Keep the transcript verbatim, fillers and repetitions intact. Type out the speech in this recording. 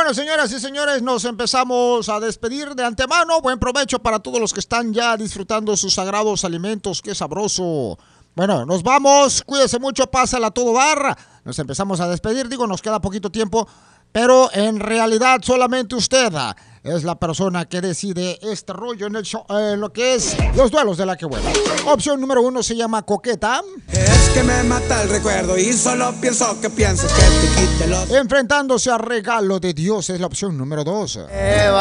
bueno, señoras y señores, nos empezamos a despedir de antemano. Buen provecho para todos los que están ya disfrutando sus sagrados alimentos. ¡Qué sabroso! Bueno, nos vamos. Cuídese mucho, pásala a todo dar. Nos empezamos a despedir. Digo, nos queda poquito tiempo, pero en realidad solamente usted es la persona que decide este rollo en el show, eh, lo que es los duelos de la que buena. Opción número uno se llama coqueta. Es que me mata el recuerdo y solo pienso que pienses que te quite los... Enfrentándose a regalo de Dios es la opción número dos. Eva.